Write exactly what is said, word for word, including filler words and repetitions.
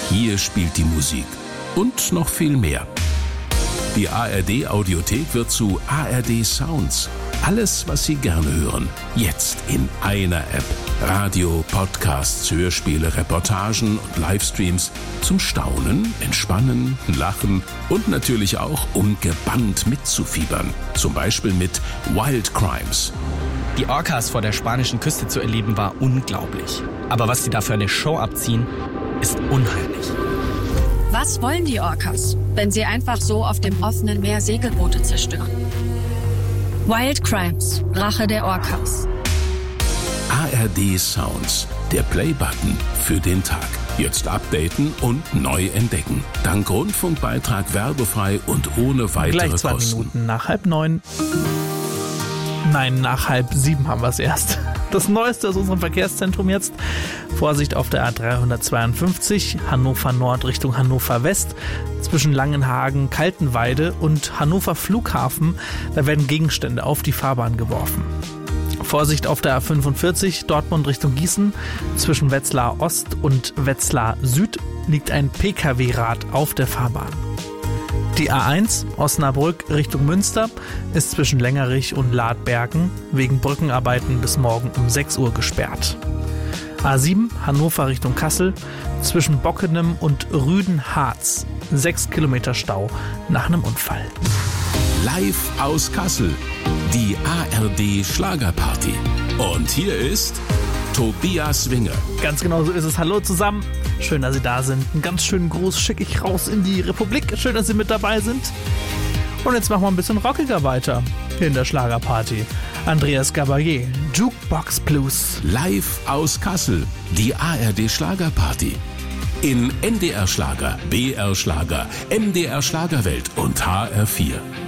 Hier spielt die Musik. Und noch viel mehr. Die A R D-Audiothek wird zu A R D Sounds. Alles, was Sie gerne hören, jetzt in einer App. Radio, Podcasts, Hörspiele, Reportagen und Livestreams zum Staunen, Entspannen, Lachen und natürlich auch, um gebannt mitzufiebern. Zum Beispiel mit Wild Crimes. Die Orcas vor der spanischen Küste zu erleben war unglaublich. Aber was sie da für eine Show abziehen, ist unheimlich. Was wollen die Orcas, wenn sie einfach so auf dem offenen Meer Segelboote zerstören? Wild Crimes, Rache der Orcas. A R D Sounds, der Play-Button für den Tag. Jetzt updaten und neu entdecken. Dank Rundfunkbeitrag werbefrei und ohne weitere Gleich zwei Kosten. Minuten nach halb neun. Nein, nach halb sieben haben wir es erst. Das Neueste aus unserem Verkehrszentrum jetzt. Vorsicht auf der A dreihundertzweiundfünfzig, Hannover Nord Richtung Hannover West. Zwischen Langenhagen, Kaltenweide und Hannover Flughafen. Da werden Gegenstände auf die Fahrbahn geworfen. Vorsicht auf der A fünfundvierzig, Dortmund Richtung Gießen. Zwischen Wetzlar Ost und Wetzlar Süd liegt ein P K W-Rad auf der Fahrbahn. Die A eins, Osnabrück Richtung Münster, ist zwischen Längerich und Ladbergen wegen Brückenarbeiten bis morgen um sechs Uhr gesperrt. A sieben, Hannover Richtung Kassel, zwischen Bockenem und Rüden-Harz, sechs Kilometer Stau nach einem Unfall. Live aus Kassel, die A R D Schlagerparty. Und hier ist Tobias Winger. Ganz genau so ist es. Hallo zusammen. Schön, dass Sie da sind. Einen ganz schönen Gruß schicke ich raus in die Republik. Schön, dass Sie mit dabei sind. Und jetzt machen wir ein bisschen rockiger weiter hier in der Schlagerparty. Andreas Gabalier, Jukebox Blues. Live aus Kassel, die A R D Schlagerparty. In N D R Schlager, B R Schlager, M D R Schlagerwelt und H R vier.